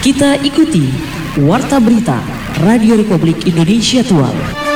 Kita ikuti Warta Berita Radio Republik Indonesia Tual.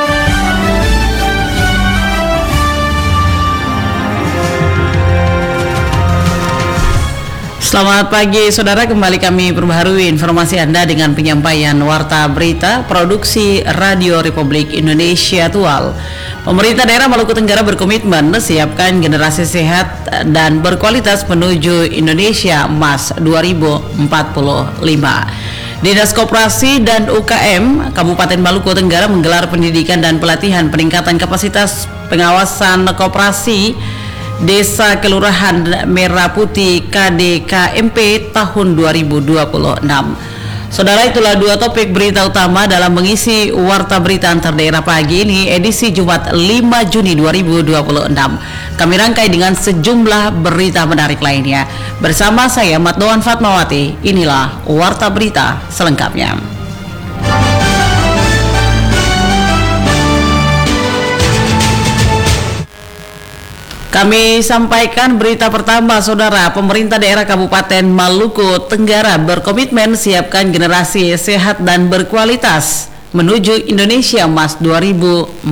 Selamat pagi saudara, kembali kami perbaharui informasi Anda dengan penyampaian Warta Berita Produksi Radio Republik Indonesia Tual. Pemerintah daerah Maluku Tenggara berkomitmen siapkan generasi sehat dan berkualitas menuju Indonesia Emas 2045. Dinas Koperasi dan UKM Kabupaten Maluku Tenggara menggelar pendidikan dan pelatihan peningkatan kapasitas pengawasan koperasi Desa Kelurahan Merah Putih KDKMP tahun 2026. Saudara, itulah dua topik berita utama dalam mengisi Warta Berita Antar Daerah pagi ini edisi Jumat 5 Juni 2026. Kami rangkai dengan sejumlah berita menarik lainnya. Bersama saya Matdoan Fatmawati, inilah Warta Berita selengkapnya. Kami sampaikan berita pertama, saudara. Pemerintah daerah Kabupaten Maluku Tenggara berkomitmen siapkan generasi sehat dan berkualitas menuju Indonesia Emas 2045.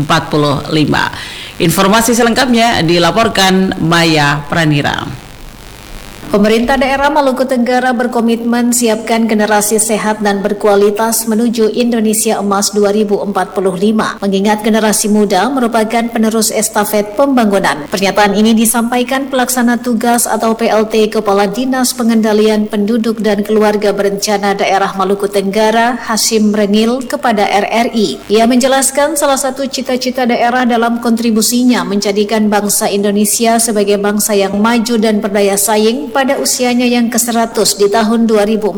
Informasi selengkapnya dilaporkan Maya Pranira. Pemerintah daerah Maluku Tenggara berkomitmen siapkan generasi sehat dan berkualitas menuju Indonesia Emas 2045, mengingat generasi muda merupakan penerus estafet pembangunan. Pernyataan ini disampaikan Pelaksana Tugas atau PLT Kepala Dinas Pengendalian Penduduk dan Keluarga Berencana Daerah Maluku Tenggara, Hasim Renil, kepada RRI. Ia menjelaskan salah satu cita-cita daerah dalam kontribusinya menjadikan bangsa Indonesia sebagai bangsa yang maju dan berdaya saing pada usianya yang ke-100 di tahun 2045,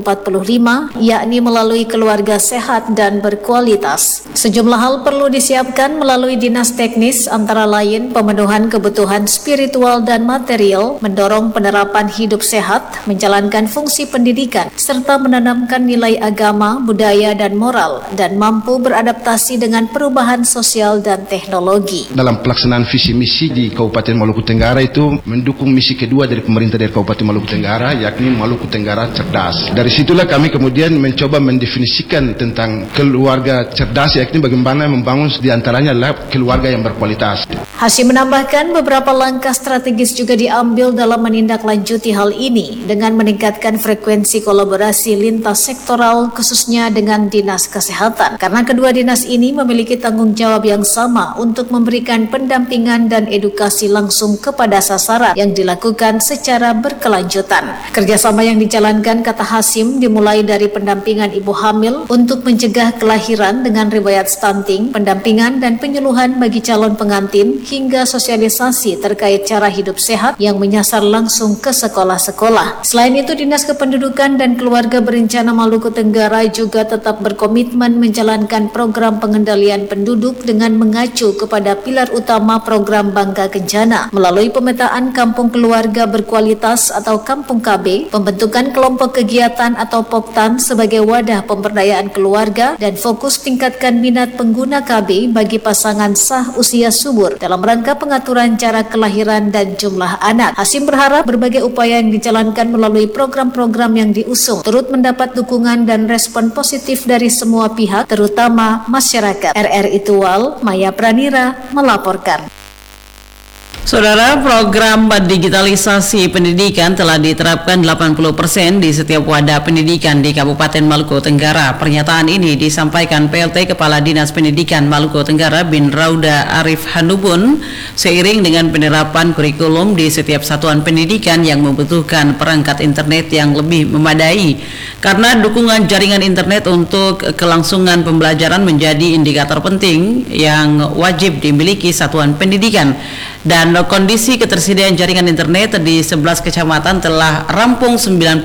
yakni melalui keluarga sehat dan berkualitas. Sejumlah hal perlu disiapkan melalui dinas teknis, antara lain pemenuhan kebutuhan spiritual dan material, mendorong penerapan hidup sehat, menjalankan fungsi pendidikan, serta menanamkan nilai agama, budaya, dan moral, dan mampu beradaptasi dengan perubahan sosial dan teknologi. Dalam pelaksanaan visi misi di Kabupaten Maluku Tenggara itu mendukung misi kedua dari pemerintah dari Kabupaten Maluku Tenggara, yakni Maluku Tenggara Cerdas. Dari situlah kami kemudian mencoba mendefinisikan tentang keluarga cerdas, yakni bagaimana membangun diantaranya adalah keluarga yang berkualitas. Hasim menambahkan beberapa langkah strategis juga diambil dalam menindaklanjuti hal ini dengan meningkatkan frekuensi kolaborasi lintas sektoral khususnya dengan Dinas Kesehatan, karena kedua dinas ini memiliki tanggung jawab yang sama untuk memberikan pendampingan dan edukasi langsung kepada sasaran yang dilakukan secara berkelanjutan. Kerjasama yang dijalankan, kata Hasim, dimulai dari pendampingan ibu hamil untuk mencegah kelahiran dengan riwayat stunting, pendampingan dan penyuluhan bagi calon pengantin, hingga sosialisasi terkait cara hidup sehat yang menyasar langsung ke sekolah-sekolah. Selain itu, Dinas Kependudukan dan Keluarga Berencana Maluku Tenggara juga tetap berkomitmen menjalankan program pengendalian penduduk dengan mengacu kepada pilar utama program Bangga Kencana melalui pemetaan kampung keluarga berkualitas atau Kampung KB, pembentukan kelompok kegiatan atau POKTAN sebagai wadah pemberdayaan keluarga, dan fokus tingkatkan minat pengguna KB bagi pasangan sah usia subur dalam rangka pengaturan cara kelahiran dan jumlah anak. Hasim berharap berbagai upaya yang dijalankan melalui program-program yang diusung turut mendapat dukungan dan respon positif dari semua pihak, terutama masyarakat. RRI Tual, Maya Pranira melaporkan. Saudara, program digitalisasi pendidikan telah diterapkan 80% di setiap wadah pendidikan di Kabupaten Maluku Tenggara. Pernyataan ini disampaikan PLT Kepala Dinas Pendidikan Maluku Tenggara Bin Rauda Arif Hanubun seiring dengan penerapan kurikulum di setiap satuan pendidikan yang membutuhkan perangkat internet yang lebih memadai. Karena dukungan jaringan internet untuk kelangsungan pembelajaran menjadi indikator penting yang wajib dimiliki satuan pendidikan. Dan kondisi ketersediaan jaringan internet di 11 kecamatan telah rampung 90%,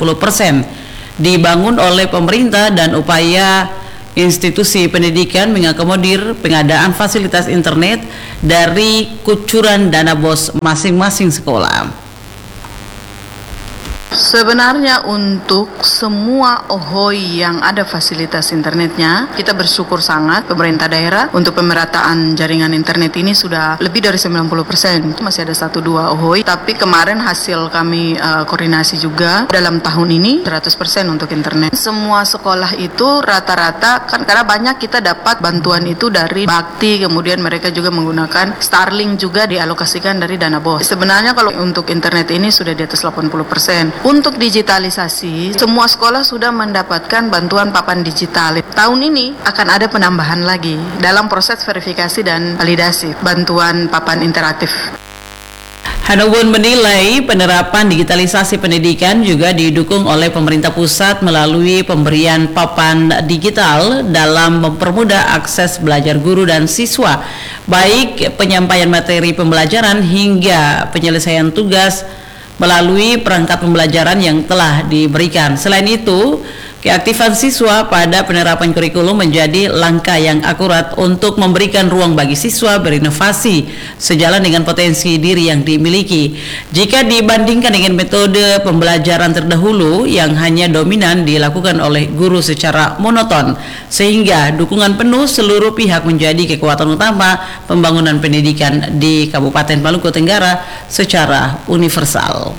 dibangun oleh pemerintah dan upaya institusi pendidikan mengakomodir pengadaan fasilitas internet dari kucuran dana BOS masing-masing sekolah. Sebenarnya untuk semua OHOI yang ada fasilitas internetnya, kita bersyukur sangat pemerintah daerah untuk pemerataan jaringan internet ini sudah lebih dari 90%. Masih ada 1-2 OHOI, tapi kemarin hasil kami koordinasi juga dalam tahun ini 100% untuk internet. Semua sekolah itu rata-rata kan karena banyak kita dapat bantuan itu dari Bakti, kemudian mereka juga menggunakan Starlink juga dialokasikan dari dana BOS. Sebenarnya kalau untuk internet ini sudah di atas 80%. Untuk digitalisasi, semua sekolah sudah mendapatkan bantuan papan digital. Tahun ini akan ada penambahan lagi dalam proses verifikasi dan validasi bantuan papan interaktif. Hanubun menilai penerapan digitalisasi pendidikan juga didukung oleh pemerintah pusat melalui pemberian papan digital dalam mempermudah akses belajar guru dan siswa, baik penyampaian materi pembelajaran hingga penyelesaian tugas melalui perangkat pembelajaran yang telah diberikan. Selain itu, keaktifan siswa pada penerapan kurikulum menjadi langkah yang akurat untuk memberikan ruang bagi siswa berinovasi sejalan dengan potensi diri yang dimiliki. Jika dibandingkan dengan metode pembelajaran terdahulu yang hanya dominan dilakukan oleh guru secara monoton, sehingga dukungan penuh seluruh pihak menjadi kekuatan utama pembangunan pendidikan di Kabupaten Maluku Tenggara secara universal.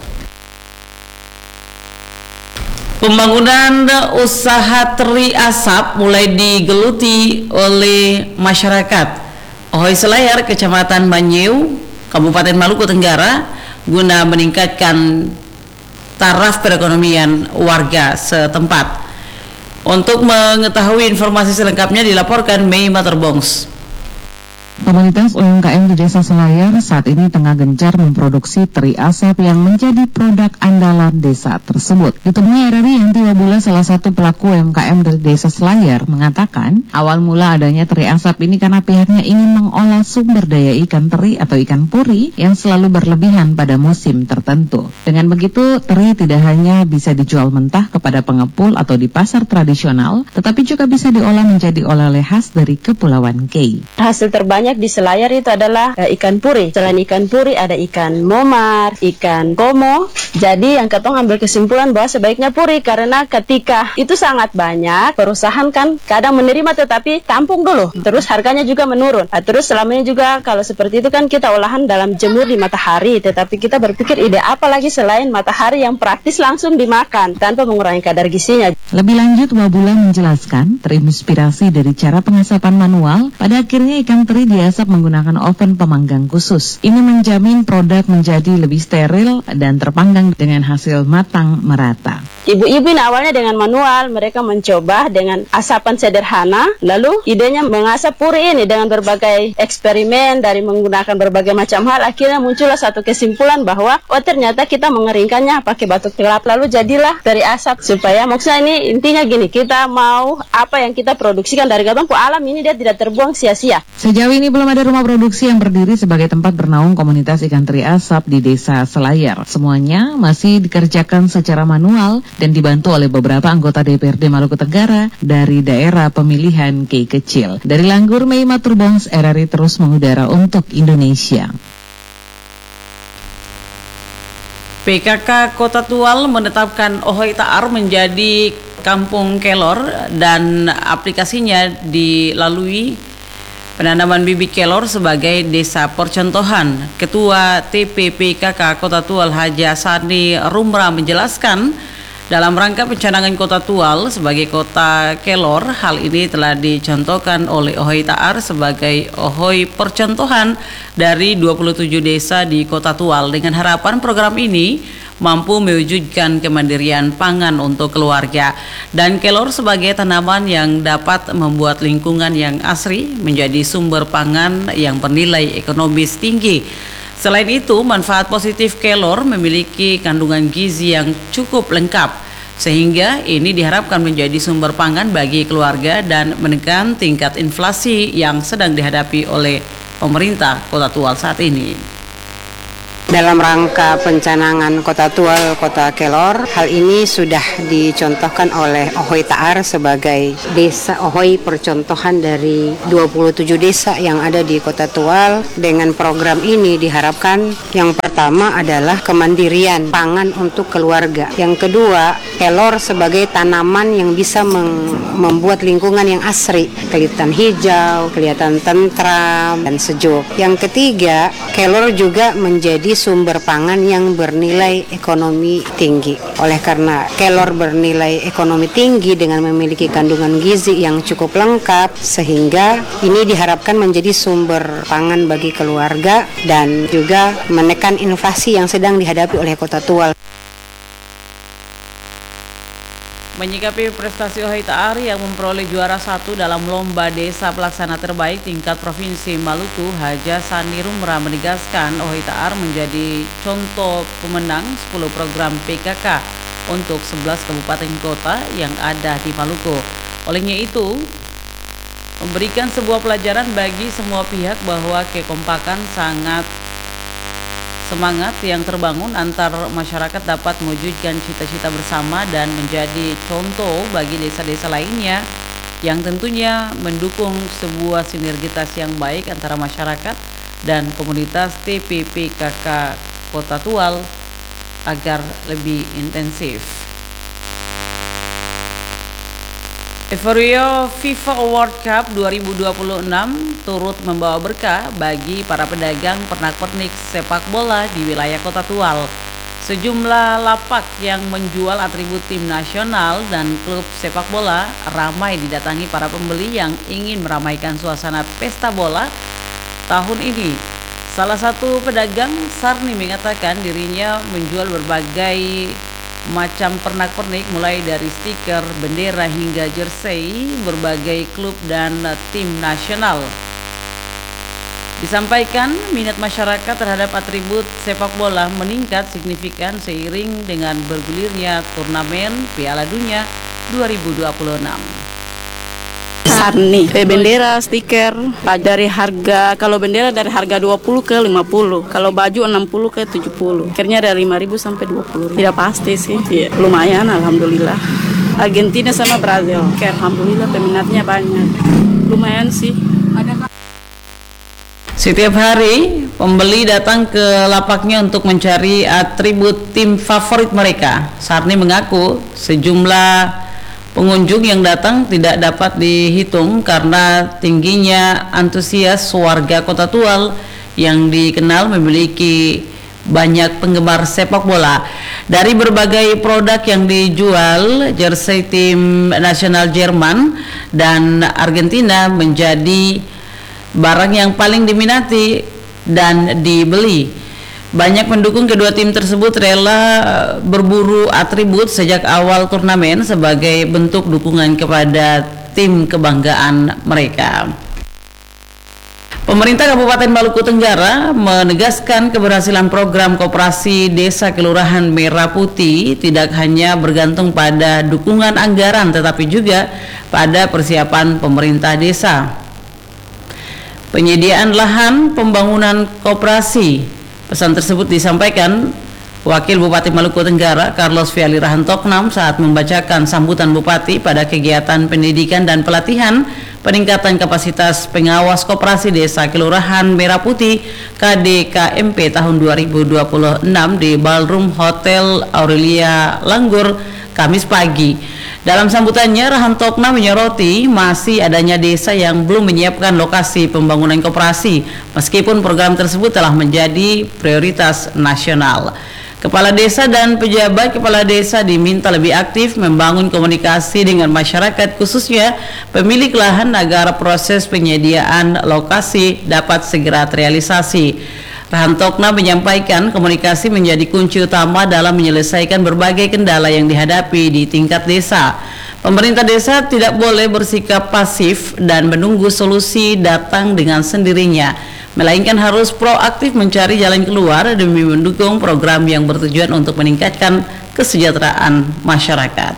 Pembangunan usaha teri asap mulai digeluti oleh masyarakat OHOI Selayar, Kecamatan Banyu, Kabupaten Maluku Tenggara, guna meningkatkan taraf perekonomian warga setempat. Untuk mengetahui informasi selengkapnya dilaporkan Mei Materbongs. Komunitas UMKM di Desa Selayar saat ini tengah gencar memproduksi teri asap yang menjadi produk andalan desa tersebut. Ditemui RRI Yanti Wabula, salah satu pelaku UMKM dari Desa Selayar, mengatakan awal mula adanya teri asap ini karena pihaknya ingin mengolah sumber daya ikan teri atau ikan puri yang selalu berlebihan pada musim tertentu. Dengan begitu, teri tidak hanya bisa dijual mentah kepada pengepul atau di pasar tradisional, tetapi juga bisa diolah menjadi oleh-oleh khas dari Kepulauan Kei. Hasil terbanyak di Selayar itu adalah ikan puri. Selain ikan puri ada ikan momar, ikan komo. Jadi yang ketong ambil kesimpulan bahwa sebaiknya puri, karena ketika itu sangat banyak, perusahaan kan kadang menerima tetapi tampung dulu, terus harganya juga menurun. Terus selamanya juga kalau seperti itu kan kita olahan dalam jemur di matahari, tetapi kita berpikir ide apa lagi selain matahari yang praktis langsung dimakan tanpa mengurangi kadar gizinya. Lebih lanjut, Wabula menjelaskan terinspirasi dari cara pengasapan manual, pada akhirnya ikan teri diasap menggunakan oven pemanggang khusus. Ini menjamin produk menjadi lebih steril dan terpanggang dengan hasil matang merata. Ibu-ibu ini awalnya dengan manual, mereka mencoba dengan asapan sederhana, lalu idenya mengasap puri ini dengan berbagai eksperimen dari menggunakan berbagai macam hal. Akhirnya muncullah satu kesimpulan bahwa ternyata kita mengeringkannya pakai batu kelap, lalu jadilah dari asap. Supaya maksudnya ini intinya gini, kita mau apa yang kita produksikan dari gabang ke alam ini dia tidak terbuang sia-sia. Sejauh ini belum ada rumah produksi yang berdiri sebagai tempat bernaung komunitas ikan teri asap di Desa Selayar. Semuanya masih dikerjakan secara manual dan dibantu oleh beberapa anggota DPRD Maluku Tenggara dari daerah pemilihan Kei Kecil. Dari Langgur, Mei Materbongs, RRI terus mengudara untuk Indonesia. PKK Kota Tual menetapkan OHOI Ta'ar menjadi kampung kelor dan aplikasinya dilalui penanaman bibit kelor sebagai desa percontohan. Ketua TPPKK Kota Tual Haja Sani Rumra menjelaskan, dalam rangka pencanangan Kota Tual sebagai kota kelor, hal ini telah dicontohkan oleh OHOI Ta'ar sebagai OHOI percontohan dari 27 desa di Kota Tual, dengan harapan program ini mampu mewujudkan kemandirian pangan untuk keluarga, dan kelor sebagai tanaman yang dapat membuat lingkungan yang asri menjadi sumber pangan yang bernilai ekonomis tinggi. Selain itu, manfaat positif kelor memiliki kandungan gizi yang cukup lengkap, sehingga ini diharapkan menjadi sumber pangan bagi keluarga dan menekan tingkat inflasi yang sedang dihadapi oleh pemerintah Kota Tual saat ini. Dalam rangka pencanangan Kota Tual, Kota Kelor, hal ini sudah dicontohkan oleh Ohoy Ta'ar sebagai desa Ohoy percontohan dari 27 desa yang ada di Kota Tual. Dengan program ini diharapkan yang pertama adalah kemandirian pangan untuk keluarga. Yang kedua, kelor sebagai tanaman yang bisa membuat lingkungan yang asri, kelihatan hijau, kelihatan tentram dan sejuk. Yang ketiga, kelor juga menjadi sumber pangan yang bernilai ekonomi tinggi. Oleh karena kelor bernilai ekonomi tinggi dengan memiliki kandungan gizi yang cukup lengkap, sehingga ini diharapkan menjadi sumber pangan bagi keluarga dan juga menekan inflasi yang sedang dihadapi oleh Kota Tual. Menyikapi prestasi Ohoy Ta'ar yang memperoleh juara 1 dalam Lomba Desa Pelaksana Terbaik tingkat Provinsi Maluku, Haja Sani Rumra menegaskan Ohoy Ta'ar menjadi contoh pemenang 10 program PKK untuk 11 kabupaten kota yang ada di Maluku. Olehnya itu, memberikan sebuah pelajaran bagi semua pihak bahwa kekompakan semangat yang terbangun antar masyarakat dapat mewujudkan cita-cita bersama dan menjadi contoh bagi desa-desa lainnya yang tentunya mendukung sebuah sinergitas yang baik antara masyarakat dan komunitas TPPKK Kota Tual agar lebih intensif. Euforia FIFA World Cup 2026 turut membawa berkah bagi para pedagang pernak-pernik sepak bola di wilayah Kota Tual. Sejumlah lapak yang menjual atribut tim nasional dan klub sepak bola ramai didatangi para pembeli yang ingin meramaikan suasana pesta bola tahun ini. Salah satu pedagang, Sarni, mengatakan dirinya menjual berbagai macam pernak-pernik mulai dari stiker, bendera hingga jersey berbagai klub dan tim nasional. Disampaikan minat masyarakat terhadap atribut sepak bola meningkat signifikan seiring dengan bergulirnya turnamen Piala Dunia 2026. Sarni, bendera, stiker, dari harga, kalau bendera dari harga 20 ke 50, kalau baju 60 ke 70, akhirnya dari 5.000 sampai 20. Tidak pasti sih, ya, lumayan alhamdulillah. Argentina sama Brazil, alhamdulillah peminatnya banyak, lumayan sih. Setiap hari pembeli datang ke lapaknya untuk mencari atribut tim favorit mereka. Sarni mengaku sejumlah pengunjung yang datang tidak dapat dihitung karena tingginya antusias warga Kota Tual yang dikenal memiliki banyak penggemar sepak bola. Dari berbagai produk yang dijual, jersey tim nasional Jerman dan Argentina menjadi barang yang paling diminati dan dibeli. Banyak pendukung kedua tim tersebut rela berburu atribut sejak awal turnamen sebagai bentuk dukungan kepada tim kebanggaan mereka. Pemerintah Kabupaten Maluku Tenggara menegaskan keberhasilan program Koperasi Desa Kelurahan Merah Putih tidak hanya bergantung pada dukungan anggaran tetapi juga pada persiapan pemerintah desa. Penyediaan lahan pembangunan koperasi. Pesan tersebut disampaikan Wakil Bupati Maluku Tenggara Carlos Fiali Rahantoknam saat membacakan sambutan Bupati pada kegiatan pendidikan dan pelatihan peningkatan kapasitas pengawas koperasi desa Kelurahan Merah Putih KDKMP tahun 2026 di Ballroom Hotel Aurelia Langgur, Kamis pagi. Dalam sambutannya, Rahantokna menyoroti masih adanya desa yang belum menyiapkan lokasi pembangunan koperasi, meskipun program tersebut telah menjadi prioritas nasional. Kepala desa dan pejabat kepala desa diminta lebih aktif membangun komunikasi dengan masyarakat, khususnya pemilik lahan agar proses penyediaan lokasi dapat segera terrealisasi. Rahantokna menyampaikan komunikasi menjadi kunci utama dalam menyelesaikan berbagai kendala yang dihadapi di tingkat desa. Pemerintah desa tidak boleh bersikap pasif dan menunggu solusi datang dengan sendirinya, melainkan harus proaktif mencari jalan keluar demi mendukung program yang bertujuan untuk meningkatkan kesejahteraan masyarakat.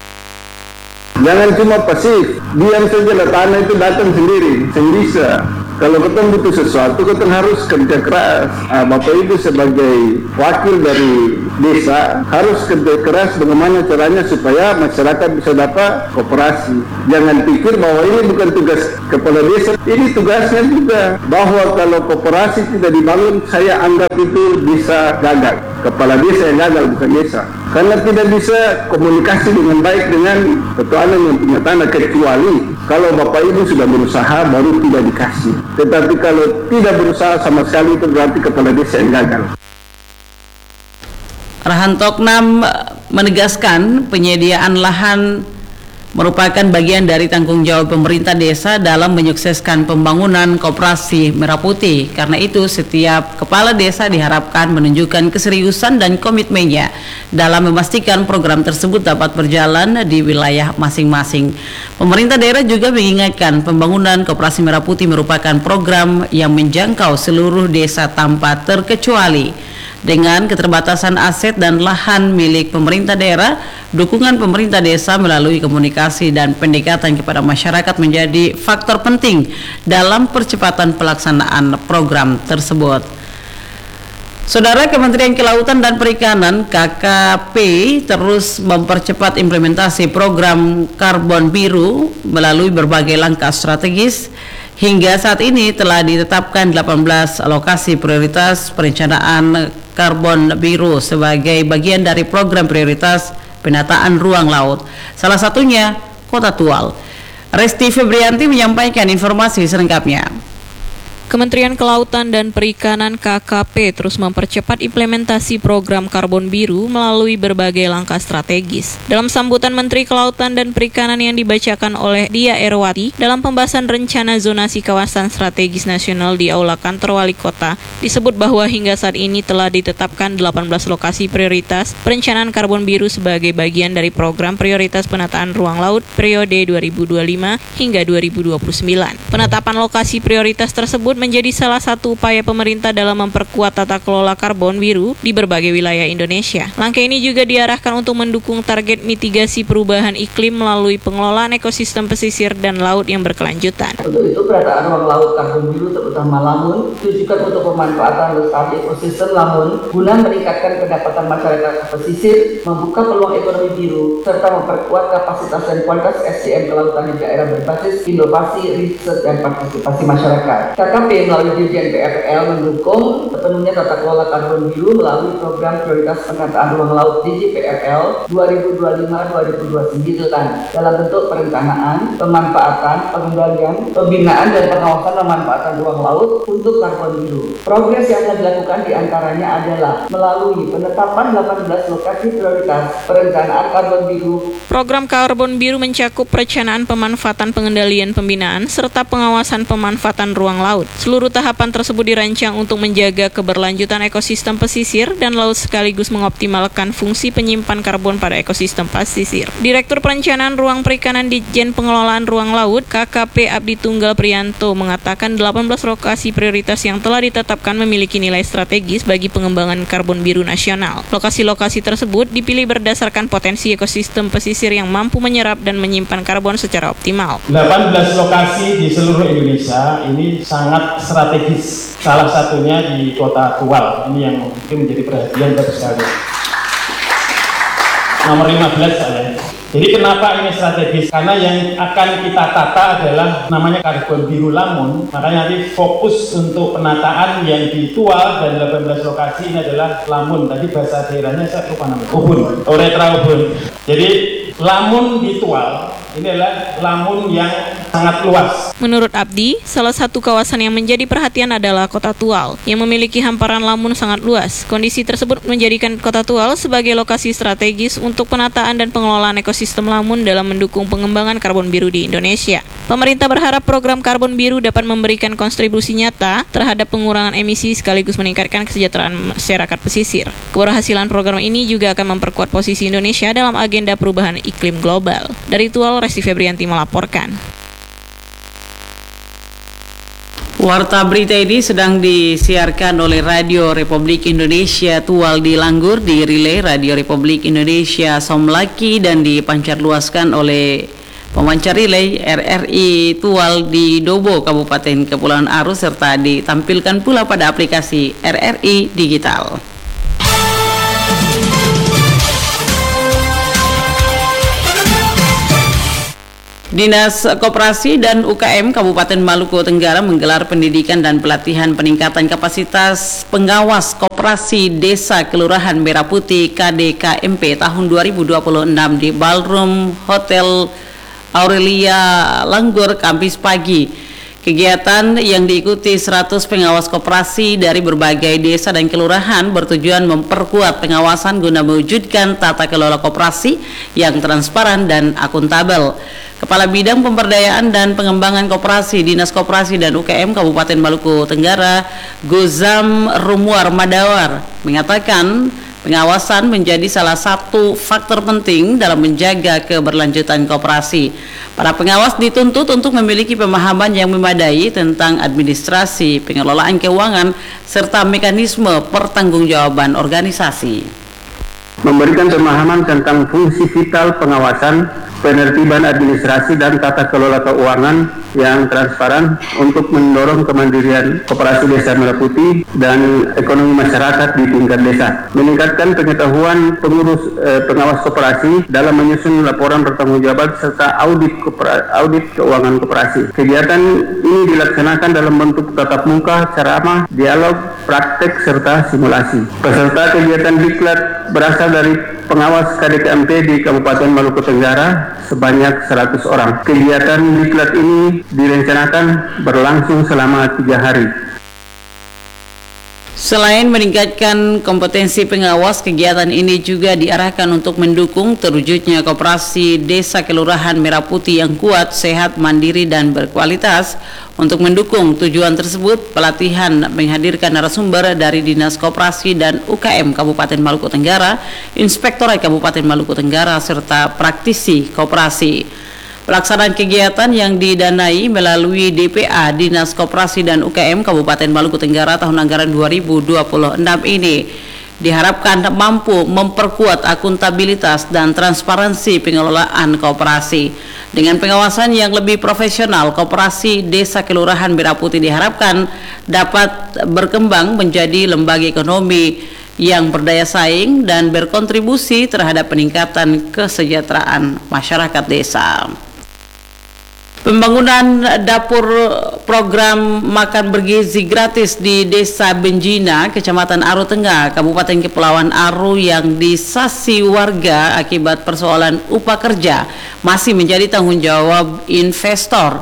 Jangan cuma pasif, diam saja, tanah itu datang sendiri, sendisa. Kalau kita butuh sesuatu, kita harus kerja keras. Bapak Ibu sebagai wakil dari desa harus kerja keras bagaimana caranya supaya masyarakat bisa dapat koperasi. Jangan pikir bahwa ini bukan tugas kepala desa, ini tugasnya juga. Bahwa kalau koperasi tidak dibangun, saya anggap itu bisa gagal. Kepala desa yang gagal, bukan desa. Karena tidak bisa komunikasi dengan baik dengan petualang yang punya tanah, kecuali kalau Bapak Ibu sudah berusaha baru tidak dikasih. Tetapi kalau tidak berusaha sama sekali, itu berarti kepala desa yang gagal. Rahantoknam menegaskan penyediaan lahan merupakan bagian dari tanggung jawab pemerintah desa dalam menyukseskan pembangunan koperasi Merah Putih. Karena itu, setiap kepala desa diharapkan menunjukkan keseriusan dan komitmennya dalam memastikan program tersebut dapat berjalan di wilayah masing-masing. Pemerintah daerah juga mengingatkan pembangunan koperasi Merah Putih merupakan program yang menjangkau seluruh desa tanpa terkecuali. Dengan keterbatasan aset dan lahan milik pemerintah daerah, dukungan pemerintah desa melalui komunikasi dan pendekatan kepada masyarakat menjadi faktor penting dalam percepatan pelaksanaan program tersebut. Saudara, Kementerian Kelautan dan Perikanan (KKP) terus mempercepat implementasi program karbon biru melalui berbagai langkah strategis. Hingga saat ini telah ditetapkan 18 lokasi prioritas perencanaan karbon biru sebagai bagian dari program prioritas penataan ruang laut. Salah satunya Kota Tual. Resti Febrianti menyampaikan informasi selengkapnya. Kementerian Kelautan dan Perikanan (KKP) terus mempercepat implementasi program karbon biru melalui berbagai langkah strategis. Dalam sambutan Menteri Kelautan dan Perikanan yang dibacakan oleh Dia Erwati dalam pembahasan rencana zonasi kawasan strategis nasional di Aula Kantor Wali Kota, disebut bahwa hingga saat ini telah ditetapkan 18 lokasi prioritas perencanaan karbon biru sebagai bagian dari program prioritas penataan ruang laut periode 2025 hingga 2029. Penetapan lokasi prioritas tersebut menjadi salah satu upaya pemerintah dalam memperkuat tata kelola karbon biru di berbagai wilayah Indonesia. Langkah ini juga diarahkan untuk mendukung target mitigasi perubahan iklim melalui pengelolaan ekosistem pesisir dan laut yang berkelanjutan. Untuk itu, penataan ruang laut karbon biru terutama lamun ditujukan untuk pemanfaatan lestari ekosistem lamun guna meningkatkan pendapatan masyarakat pesisir, membuka peluang ekonomi biru, serta memperkuat kapasitas dan kualitas SDM kelautan di daerah berbasis inovasi, riset, dan partisipasi masyarakat. KKP melalui Dirjen PRL mendukung sepenuhnya tata kelola karbon biru melalui program prioritas penataan ruang laut DJPRL 2025-2029 dalam bentuk perencanaan, pemanfaatan, pengendalian, pembinaan, dan pengawasan pemanfaatan ruang laut untuk karbon biru. Progres yang telah dilakukan diantaranya adalah melalui penetapan 18 lokasi prioritas perencanaan karbon biru. Program karbon biru mencakup perencanaan, pemanfaatan, pengendalian, pembinaan, serta pengawasan pemanfaatan ruang laut. Seluruh tahapan tersebut dirancang untuk menjaga keberlanjutan ekosistem pesisir dan laut sekaligus mengoptimalkan fungsi penyimpan karbon pada ekosistem pesisir. Direktur Perencanaan Ruang Perikanan Ditjen Pengelolaan Ruang Laut KKP Abdi Tunggal Priyanto mengatakan 18 lokasi prioritas yang telah ditetapkan memiliki nilai strategis bagi pengembangan karbon biru nasional. Lokasi-lokasi tersebut dipilih berdasarkan potensi ekosistem pesisir yang mampu menyerap dan menyimpan karbon secara optimal. 18 lokasi di seluruh Indonesia ini sangat strategis. Salah satunya di Kota Tual. Ini yang mungkin menjadi perhatian bagi sekali. Nomor 15 saya. Jadi kenapa ini strategis? Karena yang akan kita tata adalah namanya karbon biru lamun. Makanya nanti fokus untuk penataan yang di Tual dan 18 lokasi ini adalah lamun. Tadi bahasa daerahnya saya lupa namanya. Ubun. Oretra Ubun. Jadi lamun di Tual ini adalah lamun yang sangat luas. Menurut Abdi, salah satu kawasan yang menjadi perhatian adalah Kota Tual yang memiliki hamparan lamun sangat luas. Kondisi tersebut menjadikan Kota Tual sebagai lokasi strategis untuk penataan dan pengelolaan ekosistem lamun dalam mendukung pengembangan karbon biru di Indonesia. Pemerintah berharap program karbon biru dapat memberikan kontribusi nyata terhadap pengurangan emisi sekaligus meningkatkan kesejahteraan masyarakat pesisir. Keberhasilan program ini juga akan memperkuat posisi Indonesia dalam agenda perubahan iklim global. Dari Tual, Resti Febrianti melaporkan. Warta berita ini sedang disiarkan oleh Radio Republik Indonesia Tual di Langgur, di relay Radio Republik Indonesia Somlaki, dan dipancarluaskan oleh pemancar relay RRI Tual di Dobo, Kabupaten Kepulauan Aru, serta ditampilkan pula pada aplikasi RRI Digital. Dinas Koperasi dan UKM Kabupaten Maluku Tenggara menggelar pendidikan dan pelatihan peningkatan kapasitas pengawas koperasi Desa Kelurahan Merah Putih KDKMP tahun 2026 di Ballroom Hotel Aurelia Langgur, Kamis pagi. Kegiatan yang diikuti 100 pengawas koperasi dari berbagai desa dan kelurahan bertujuan memperkuat pengawasan guna mewujudkan tata kelola koperasi yang transparan dan akuntabel. Kepala Bidang Pemberdayaan dan Pengembangan Koperasi Dinas Koperasi dan UKM Kabupaten Maluku Tenggara, Gozam Rumuar Madawar, mengatakan pengawasan menjadi salah satu faktor penting dalam menjaga keberlanjutan koperasi. Para pengawas dituntut untuk memiliki pemahaman yang memadai tentang administrasi, pengelolaan keuangan, serta mekanisme pertanggungjawaban organisasi. Memberikan pemahaman tentang fungsi vital pengawasan, penertiban administrasi dan tata kelola keuangan yang transparan untuk mendorong kemandirian koperasi Desa Merah Putih dan ekonomi masyarakat di tingkat desa. Meningkatkan pengetahuan pengurus pengawas koperasi dalam menyusun laporan pertanggungjawaban serta audit keuangan koperasi. Kegiatan ini dilaksanakan dalam bentuk tatap muka, ceramah, dialog, praktek serta simulasi. Peserta kegiatan diklat berasal dari pengawas KDKMP di Kabupaten Maluku Tenggara sebanyak 100 orang. Kegiatan diklat ini direncanakan berlangsung selama 3 hari. Selain meningkatkan kompetensi pengawas, kegiatan ini juga diarahkan untuk mendukung terwujudnya koperasi Desa Kelurahan Merah Putih yang kuat, sehat, mandiri, dan berkualitas. Untuk mendukung tujuan tersebut, pelatihan menghadirkan narasumber dari Dinas Koperasi dan UKM Kabupaten Maluku Tenggara, Inspektorat Kabupaten Maluku Tenggara, serta praktisi koperasi. Pelaksanaan kegiatan yang didanai melalui DPA Dinas Koperasi dan UKM Kabupaten Maluku Tenggara tahun anggaran 2026 ini diharapkan mampu memperkuat akuntabilitas dan transparansi pengelolaan koperasi. Dengan pengawasan yang lebih profesional, koperasi Desa Kelurahan Merah Putih diharapkan dapat berkembang menjadi lembaga ekonomi yang berdaya saing dan berkontribusi terhadap peningkatan kesejahteraan masyarakat desa. Pembangunan dapur program makan bergizi gratis di Desa Benjina, Kecamatan Aru Tengah, Kabupaten Kepulauan Aru yang disasi warga akibat persoalan upah kerja masih menjadi tanggung jawab investor.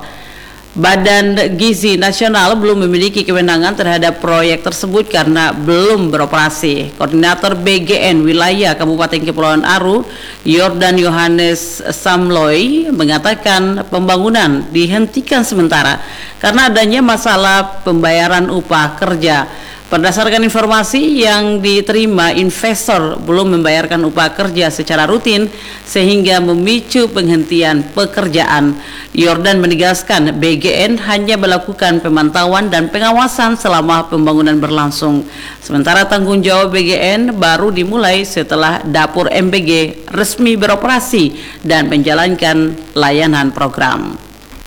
Badan Gizi Nasional belum memiliki kewenangan terhadap proyek tersebut karena belum beroperasi. Koordinator BGN Wilayah Kabupaten Kepulauan Aru, Yordan Yohanes Samloy, mengatakan pembangunan dihentikan sementara karena adanya masalah pembayaran upah kerja. Berdasarkan informasi yang diterima, investor belum membayarkan upah kerja secara rutin sehingga memicu penghentian pekerjaan. Yordan menegaskan BGN hanya melakukan pemantauan dan pengawasan selama pembangunan berlangsung. Sementara tanggung jawab BGN baru dimulai setelah dapur MBG resmi beroperasi dan menjalankan layanan program.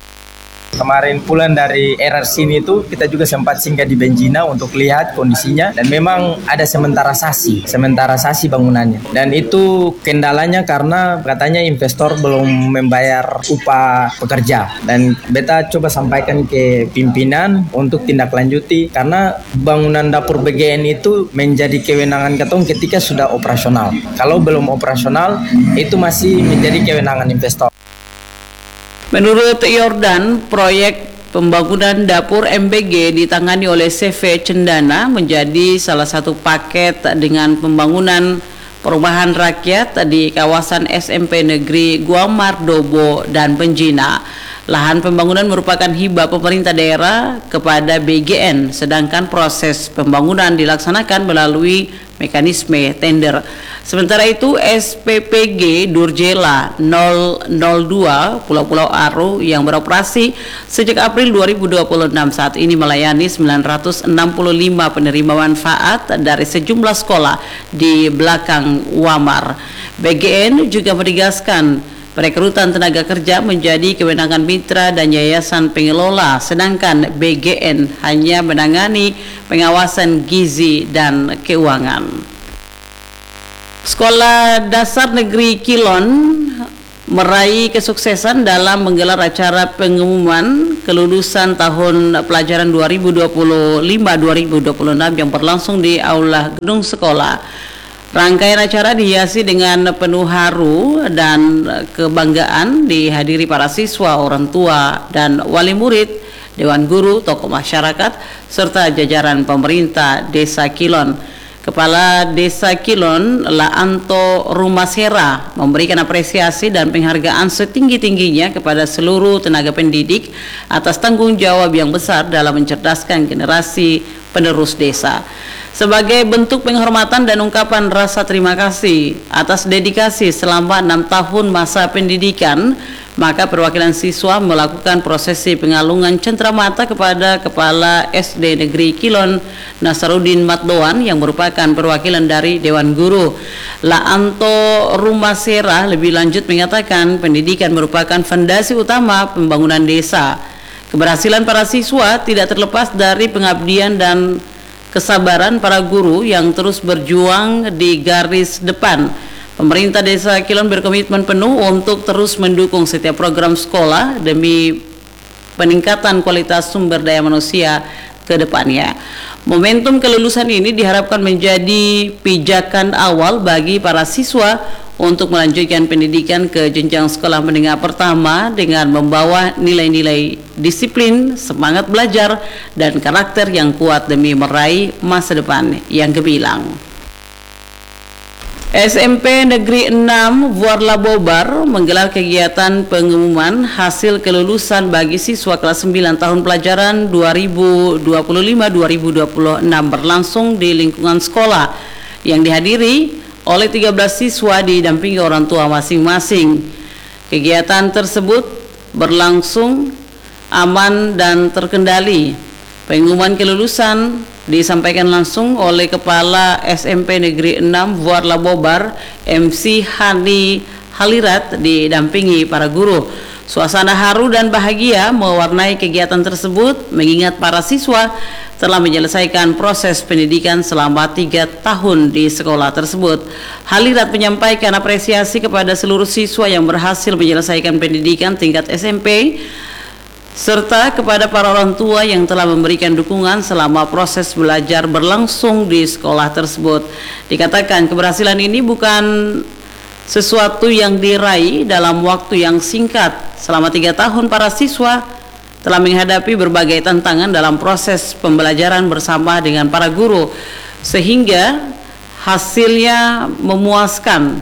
Kemarin pulang dari RRC ini itu kita juga sempat singgah di Benjina untuk lihat kondisinya, dan memang ada sementara sasi bangunannya, dan itu kendalanya karena katanya investor belum membayar upah pekerja, dan beta coba sampaikan ke pimpinan untuk tindak lanjuti karena bangunan dapur BGN itu menjadi kewenangan ketong ketika sudah operasional. Kalau belum operasional itu masih menjadi kewenangan investor. Menurut Yordan, proyek pembangunan dapur MBG ditangani oleh CV Cendana menjadi salah satu paket dengan pembangunan perumahan rakyat di kawasan SMP Negeri Guamar, Dobo, dan Benjina. Lahan pembangunan merupakan hibah pemerintah daerah kepada BGN, sedangkan proses pembangunan dilaksanakan melalui mekanisme tender. Sementara itu, SPPG Durjela 002 Pulau-Pulau Aru yang beroperasi sejak April 2026 saat ini melayani 965 penerima manfaat dari sejumlah sekolah di belakang Wamar. BGN juga menegaskan Perekrutan tenaga kerja menjadi kewenangan mitra dan yayasan pengelola, sedangkan BGN hanya menangani pengawasan gizi dan keuangan. Sekolah Dasar Negeri Kilon meraih kesuksesan dalam menggelar acara pengumuman kelulusan tahun pelajaran 2025-2026 yang berlangsung di Aula Gedung Sekolah. Rangkaian acara dihiasi dengan penuh haru dan kebanggaan dihadiri para siswa, orang tua, dan wali murid, dewan guru, tokoh masyarakat, serta jajaran pemerintah Desa Kilon. Kepala Desa Kilon, Laanto Rumasera, memberikan apresiasi dan penghargaan setinggi-tingginya kepada seluruh tenaga pendidik atas tanggung jawab yang besar dalam mencerdaskan generasi penerus desa. Sebagai bentuk penghormatan dan ungkapan rasa terima kasih atas dedikasi selama 6 tahun masa pendidikan, maka perwakilan siswa melakukan prosesi pengalungan cenderamata kepada Kepala SD Negeri Kilon, Nasarudin Matdoan, yang merupakan perwakilan dari Dewan Guru. Laanto Rumasera lebih lanjut mengatakan pendidikan merupakan fondasi utama pembangunan desa. Keberhasilan para siswa tidak terlepas dari pengabdian dan kesabaran para guru yang terus berjuang di garis depan. Pemerintah Desa Kilon berkomitmen penuh untuk terus mendukung setiap program sekolah demi peningkatan kualitas sumber daya manusia ke depannya. Momentum kelulusan ini diharapkan menjadi pijakan awal bagi para siswa untuk melanjutkan pendidikan ke jenjang sekolah menengah pertama dengan membawa nilai-nilai disiplin, semangat belajar, dan karakter yang kuat demi meraih masa depan yang gemilang. SMP Negeri 6 Vuarla Bobar menggelar kegiatan pengumuman hasil kelulusan bagi siswa kelas 9 tahun pelajaran 2025-2026 berlangsung di lingkungan sekolah yang dihadiri oleh 13 siswa didampingi orang tua masing-masing. Kegiatan tersebut berlangsung aman dan terkendali. Pengumuman kelulusan disampaikan langsung oleh Kepala SMP Negeri 6 Vuarla Bobar, MC Hani Halirat, didampingi para guru. Suasana haru dan bahagia mewarnai kegiatan tersebut mengingat para siswa telah menyelesaikan proses pendidikan selama 3 tahun di sekolah tersebut. Halirat menyampaikan apresiasi kepada seluruh siswa yang berhasil menyelesaikan pendidikan tingkat SMP serta kepada para orang tua yang telah memberikan dukungan selama proses belajar berlangsung di sekolah tersebut. Dikatakan keberhasilan ini bukan sesuatu yang diraih dalam waktu yang singkat. Selama 3 tahun para siswa telah menghadapi berbagai tantangan dalam proses pembelajaran bersama dengan para guru, sehingga hasilnya memuaskan.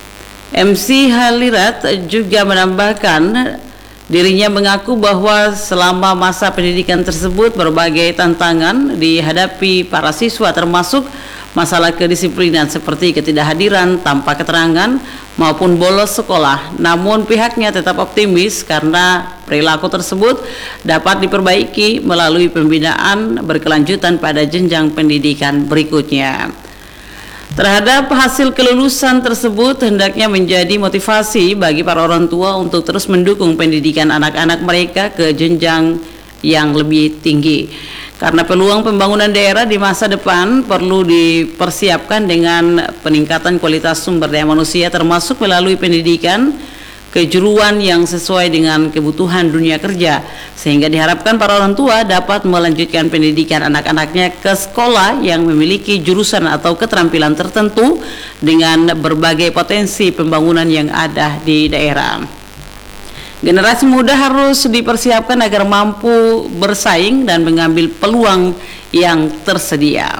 MC Halirat juga menambahkan dirinya mengaku bahwa selama masa pendidikan tersebut berbagai tantangan dihadapi para siswa, termasuk masalah kedisiplinan seperti ketidakhadiran tanpa keterangan maupun bolos sekolah. Namun pihaknya tetap optimis karena perilaku tersebut dapat diperbaiki melalui pembinaan berkelanjutan pada jenjang pendidikan berikutnya. Terhadap hasil kelulusan tersebut hendaknya menjadi motivasi bagi para orang tua untuk terus mendukung pendidikan anak-anak mereka ke jenjang yang lebih tinggi. Karena peluang pembangunan daerah di masa depan perlu dipersiapkan dengan peningkatan kualitas sumber daya manusia, termasuk melalui pendidikan kejuruan yang sesuai dengan kebutuhan dunia kerja, sehingga diharapkan para orang tua dapat melanjutkan pendidikan anak-anaknya ke sekolah yang memiliki jurusan atau keterampilan tertentu dengan berbagai potensi pembangunan yang ada di daerah. Generasi muda harus dipersiapkan agar mampu bersaing dan mengambil peluang yang tersedia.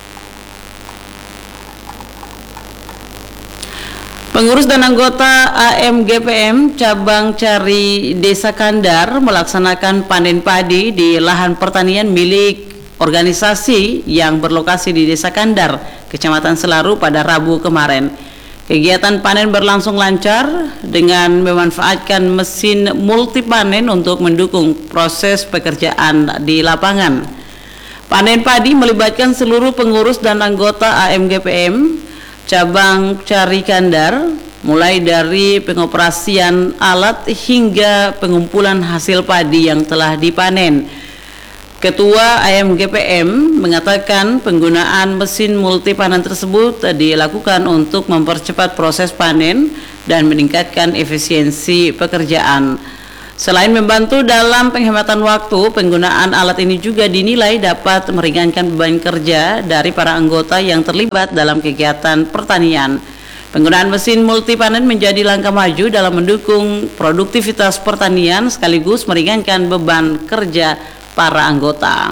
Pengurus dan anggota AMGPM Cabang Cari Desa Kandar melaksanakan panen padi di lahan pertanian milik organisasi yang berlokasi di Desa Kandar, Kecamatan Selaru pada Rabu kemarin. Kegiatan panen berlangsung lancar dengan memanfaatkan mesin multi panen untuk mendukung proses pekerjaan di lapangan. Panen padi melibatkan seluruh pengurus dan anggota AMGPM Cabang Cari Kandar mulai dari pengoperasian alat hingga pengumpulan hasil padi yang telah dipanen. Ketua AMGPM mengatakan penggunaan mesin multipanen tersebut dilakukan untuk mempercepat proses panen dan meningkatkan efisiensi pekerjaan. Selain membantu dalam penghematan waktu, penggunaan alat ini juga dinilai dapat meringankan beban kerja dari para anggota yang terlibat dalam kegiatan pertanian. Penggunaan mesin multipanen menjadi langkah maju dalam mendukung produktivitas pertanian sekaligus meringankan beban kerja para anggota.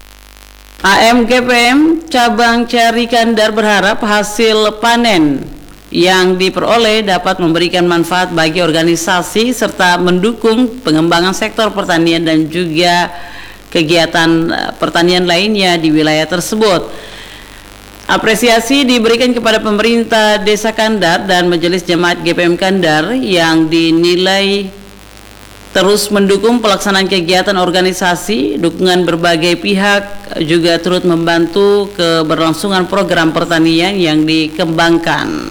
AMGPM Cabang Cari Kandar berharap hasil panen yang diperoleh dapat memberikan manfaat bagi organisasi serta mendukung pengembangan sektor pertanian dan juga kegiatan pertanian lainnya di wilayah tersebut. Apresiasi diberikan kepada pemerintah Desa Kandar dan Majelis Jemaat GPM Kandar yang dinilai terus mendukung pelaksanaan kegiatan organisasi, dukungan berbagai pihak juga turut membantu keberlangsungan program pertanian yang dikembangkan.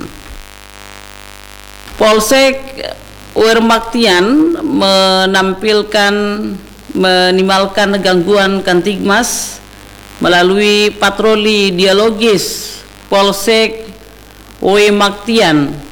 Polsek Wermaktian menimbulkan gangguan Kamtibmas melalui patroli dialogis Polsek Wermaktian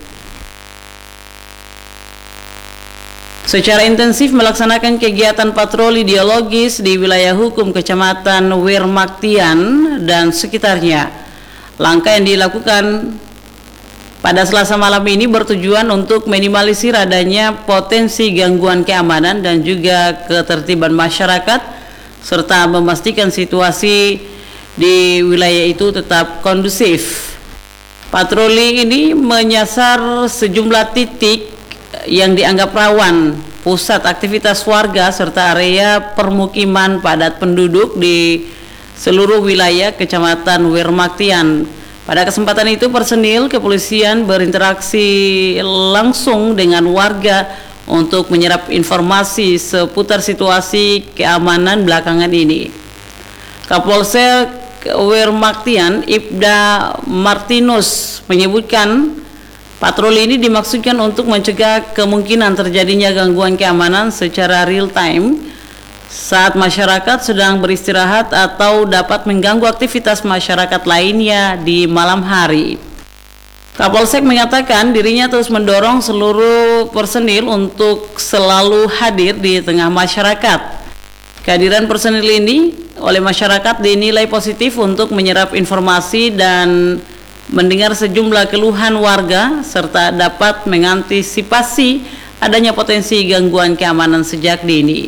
secara intensif melaksanakan kegiatan patroli dialogis di wilayah hukum Kecamatan Wermaktian dan sekitarnya. Langkah yang dilakukan pada Selasa malam ini bertujuan untuk minimalisir adanya potensi gangguan keamanan dan juga ketertiban masyarakat serta memastikan situasi di wilayah itu tetap kondusif. Patroli ini menyasar sejumlah titik yang dianggap rawan pusat aktivitas warga serta area permukiman padat penduduk di seluruh wilayah Kecamatan Wermaktian. Pada kesempatan itu personil kepolisian berinteraksi langsung dengan warga untuk menyerap informasi seputar situasi keamanan belakangan ini. Kapolsek Wermaktian Ibda Martinus menyebutkan patroli ini dimaksudkan untuk mencegah kemungkinan terjadinya gangguan keamanan secara real time saat masyarakat sedang beristirahat atau dapat mengganggu aktivitas masyarakat lainnya di malam hari. Kapolsek mengatakan dirinya terus mendorong seluruh personil untuk selalu hadir di tengah masyarakat. Kehadiran personil ini oleh masyarakat dinilai positif untuk menyerap informasi dan mendengar sejumlah keluhan warga serta dapat mengantisipasi adanya potensi gangguan keamanan sejak dini.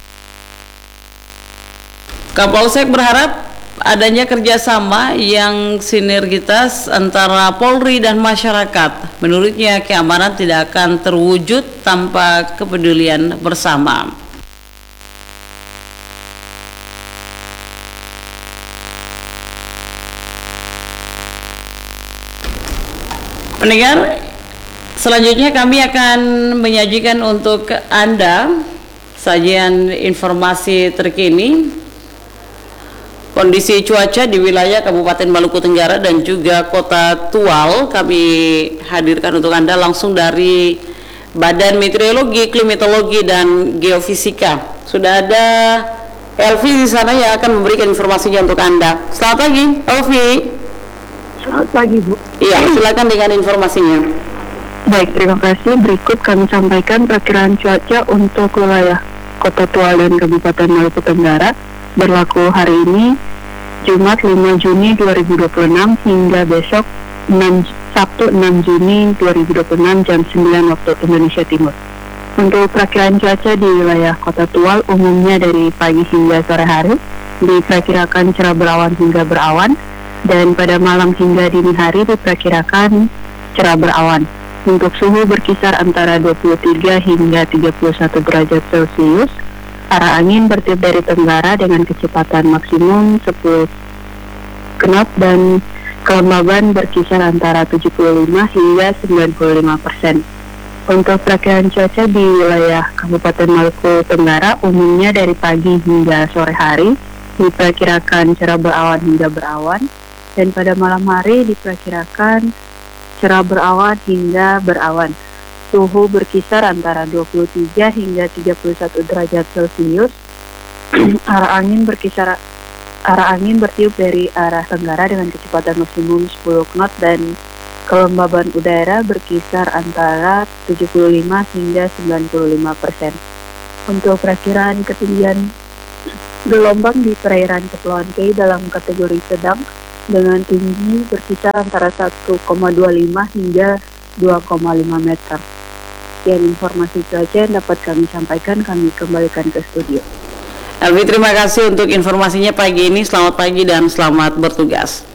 Kapolsek berharap adanya kerjasama yang sinergitas antara Polri dan masyarakat. Menurutnya keamanan tidak akan terwujud tanpa kepedulian bersama. Pendengar, selanjutnya kami akan menyajikan untuk Anda sajian informasi terkini kondisi cuaca di wilayah Kabupaten Maluku Tenggara dan juga Kota Tual. Kami hadirkan untuk Anda langsung dari Badan Meteorologi, Klimatologi dan Geofisika. Sudah ada Elvi di sana yang akan memberikan informasinya untuk Anda. Selamat pagi, Elvi. Selamat pagi, Bu. Iya, silakan dengan informasinya. Baik, terima kasih. Berikut kami sampaikan perkiraan cuaca untuk wilayah Kota Tual dan Kabupaten Maluku Tenggara berlaku hari ini Jumat 5 Juni 2026 hingga besok Sabtu 6 Juni 2026 jam 9 waktu Indonesia Timur. Untuk perkiraan cuaca di wilayah Kota Tual umumnya dari pagi hingga sore hari diperkirakan cerah berawan hingga berawan, dan pada malam hingga dini hari diperkirakan cerah berawan. Untuk suhu berkisar antara 23 hingga 31 derajat Celcius. Arah angin bertiup dari tenggara dengan kecepatan maksimum 10 knot dan kelembaban berkisar antara 75 hingga 95%. Untuk perkiraan cuaca di wilayah Kabupaten Maluku Tenggara umumnya dari pagi hingga sore hari diperkirakan cerah berawan hingga berawan, dan pada malam hari diperkirakan cerah berawan hingga berawan. Suhu berkisar antara 23 hingga 31 derajat Celcius. Arah angin bertiup dari arah tenggara dengan kecepatan maksimum 10 knot dan kelembaban udara berkisar antara 75 hingga 95%. Untuk perkiraan ketinggian gelombang di perairan Kepulauan Kei dalam kategori sedang dengan tinggi berkisar antara 1,25 hingga 2,5 meter. Sekian informasi cuaca yang dapat kami sampaikan, kami kembalikan ke studio. Elvi, terima kasih untuk informasinya pagi ini. Selamat pagi dan selamat bertugas.